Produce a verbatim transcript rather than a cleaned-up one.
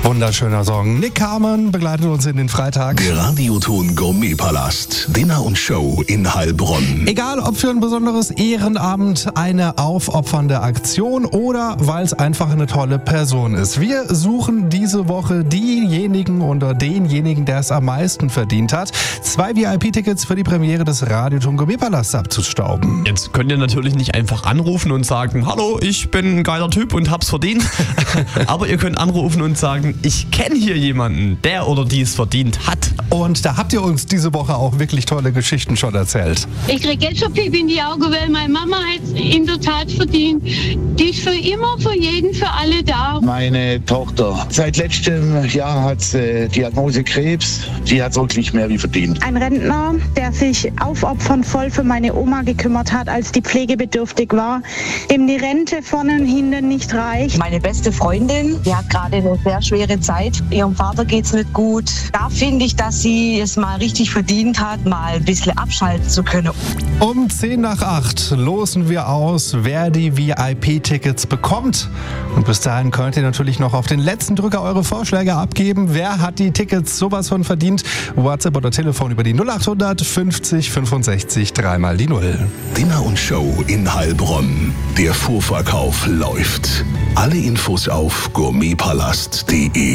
Wunderschöner Song. Nick Carmen begleitet uns in den Freitag. Der Radioton Gourmet-Palast. Dinner und Show in Heilbronn. Egal ob für ein besonderes Ehrenamt, eine aufopfernde Aktion oder weil es einfach eine tolle Person ist. Wir suchen diese Woche diejenigen oder denjenigen, der es am meisten verdient hat, zwei V I P-Tickets für die Premiere des Radioton Gourmet-Palasts abzustauben. Jetzt könnt ihr natürlich nicht einfach anrufen und sagen, hallo, ich bin ein geiler Typ und hab's verdient. Aber ihr könnt anrufen und sagen, ich kenne hier jemanden, der oder die es verdient hat. Und da habt ihr uns diese Woche auch wirklich tolle Geschichten schon erzählt. Ich krieg jetzt schon Pipi in die Augen, weil meine Mama hat es in der Tat verdient. Die ist für immer, für jeden, für alle da. Meine Tochter. Seit letztem Jahr hat sie Diagnose Krebs. Die hat es wirklich mehr wie verdient. Ein Rentner, der sich aufopfernd voll für meine Oma gekümmert hat, als die pflegebedürftig war, dem die Rente vorne und hinten nicht reicht. Meine beste Freundin, die hat gerade eine sehr schwere Zeit. Ihrem Vater geht's nicht gut. Da finde ich, dass sie es mal richtig verdient hat, mal ein bisschen abschalten zu können. Um zehn nach acht losen wir aus, wer die V I P-Tickets bekommt. Und bis dahin könnt ihr natürlich noch auf den letzten Drücker eure Vorschläge abgeben. Wer hat die Tickets sowas von verdient? WhatsApp oder Telefon über die null acht hundert fünfzig fünfundsechzig dreimal die Null. Dinner und Show in Heilbronn. Der Vorverkauf läuft. Alle Infos auf gourmetpalast punkt de.